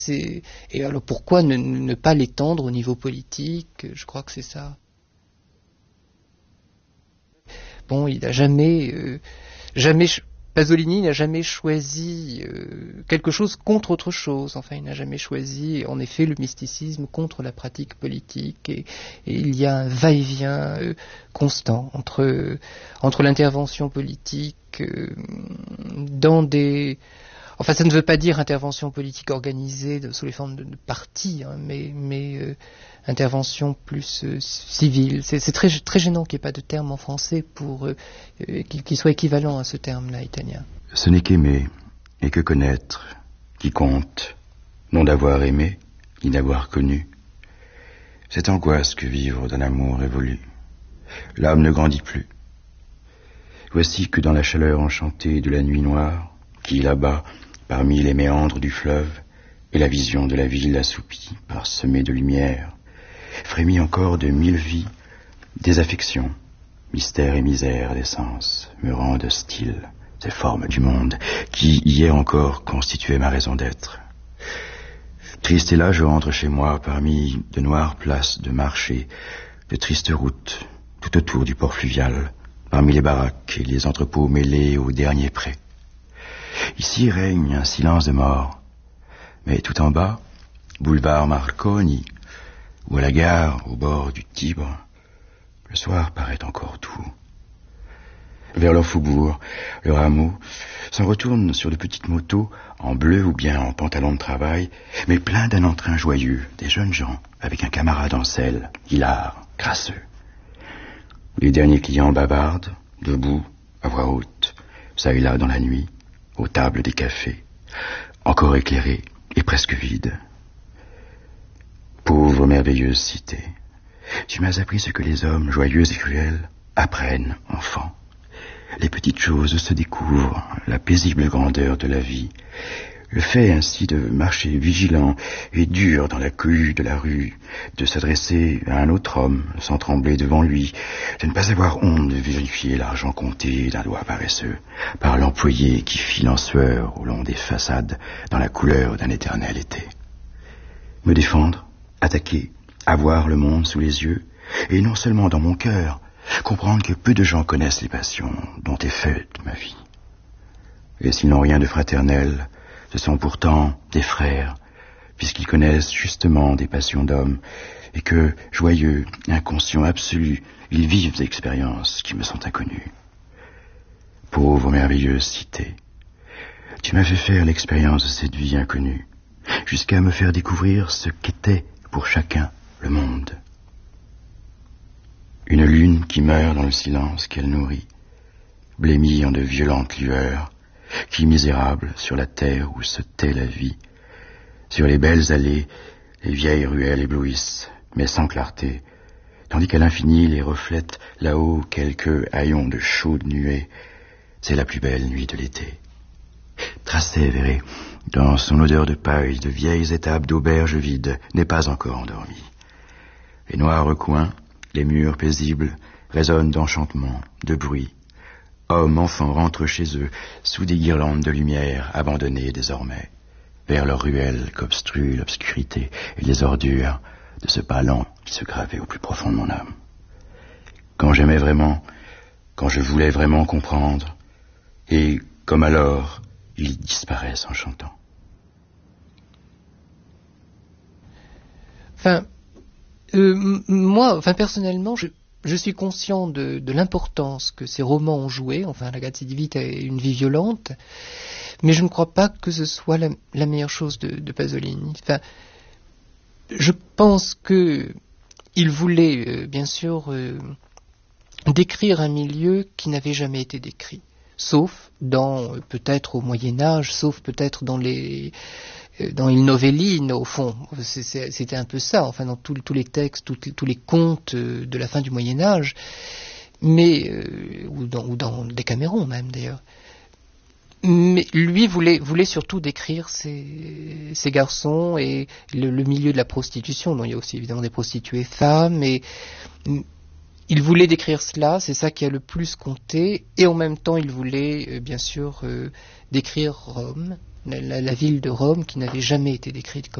Et alors pourquoi ne pas l'étendre au niveau politique? Je crois que c'est ça. Bon, il n'a jamais, Pasolini n'a jamais choisi quelque chose contre autre chose. Enfin, il n'a jamais choisi, en effet, le mysticisme contre la pratique politique. Et il y a un va-et-vient constant entre l'intervention politique dans des... Enfin, ça ne veut pas dire intervention politique organisée sous les formes de partis, hein, mais intervention plus civile. C'est très, très gênant qu'il n'y ait pas de terme en français pour qui soit équivalent à ce terme-là italien. Ce n'est qu'aimer et que connaître qui compte, non d'avoir aimé ni d'avoir connu. C'est angoisse que vivre d'un amour révolu. L'âme ne grandit plus. Voici que dans la chaleur enchantée de la nuit noire, qui là-bas, parmi les méandres du fleuve, et la vision de la ville assoupie, parsemée de lumière, frémit encore de 1000 vies, des affections, mystère et misère des sens, me rendent hostile ces formes du monde, qui hier encore constituaient ma raison d'être. Triste et là, je rentre chez moi, parmi de noires places de marché, de tristes routes, tout autour du port fluvial, parmi les baraques et les entrepôts mêlés aux derniers prés. Ici règne un silence de mort, mais tout en bas, boulevard Marconi, ou à la gare, au bord du Tibre, le soir paraît encore doux. Vers leur faubourg, le rameau s'en retourne sur de petites motos, en bleu ou bien en pantalon de travail, mais plein d'un entrain joyeux, des jeunes gens, avec un camarade en selle, hilar, crasseux. Les derniers clients bavardent, debout, à voix haute, ça et là dans la nuit, aux tables des cafés, encore éclairées et presque vides. Pauvre merveilleuse cité, tu m'as appris ce que les hommes, joyeux et cruels, apprennent, enfant. Les petites choses se découvrent, la paisible grandeur de la vie, le fait ainsi de marcher vigilant et dur dans la cohue de la rue, de s'adresser à un autre homme sans trembler devant lui, de ne pas avoir honte de vérifier l'argent compté d'un doigt paresseux par l'employé qui file en sueur au long des façades dans la couleur d'un éternel été. Me défendre, attaquer, avoir le monde sous les yeux, et non seulement dans mon cœur, comprendre que peu de gens connaissent les passions dont est faite ma vie. Et s'ils n'ont rien de fraternel, ce sont pourtant des frères, puisqu'ils connaissent justement des passions d'hommes, et que, joyeux, inconscients absolus, ils vivent des expériences qui me sont inconnues. Pauvre merveilleuse cité, tu m'as fait faire l'expérience de cette vie inconnue, jusqu'à me faire découvrir ce qu'était pour chacun le monde. Une lune qui meurt dans le silence qu'elle nourrit, blêmie en de violentes lueurs, qui, misérable, sur la terre où se tait la vie, sur les belles allées, les vieilles ruelles éblouissent, mais sans clarté, tandis qu'à l'infini les reflètent là-haut quelques haillons de chaudes nuées. C'est la plus belle nuit de l'été. Trastevere, dans son odeur de paille, de vieilles étapes d'auberges vides, n'est pas encore endormi. Les noirs recoins, les murs paisibles, résonnent d'enchantements, de bruit. Hommes, enfants rentrent chez eux, sous des guirlandes de lumière, abandonnées désormais, vers leurs ruelles qu'obstrue l'obscurité et les ordures de ce pas lent qui se gravait au plus profond de mon âme. Quand j'aimais vraiment, quand je voulais vraiment comprendre, et comme alors, ils disparaissent en chantant. Moi, personnellement, je suis conscient de l'importance que ces romans ont joué. Enfin, La Grazia di Vita est une vie violente, mais je ne crois pas que ce soit la meilleure chose de Pasolini. Enfin, je pense que il voulait, bien sûr, décrire un milieu qui n'avait jamais été décrit, sauf peut-être au Moyen-Âge, sauf peut-être dans Il Novellino, au fond. C'était un peu ça, enfin, dans tous les textes, tous les contes de la fin du Moyen-Âge, mais ou dans Décaméron même, d'ailleurs. Mais lui voulait surtout décrire ces garçons et le milieu de la prostitution, dont il y a aussi évidemment des prostituées femmes, et il voulait décrire cela, c'est ça qui a le plus compté, et en même temps il voulait bien sûr décrire Rome, la ville de Rome qui n'avait jamais été décrite comme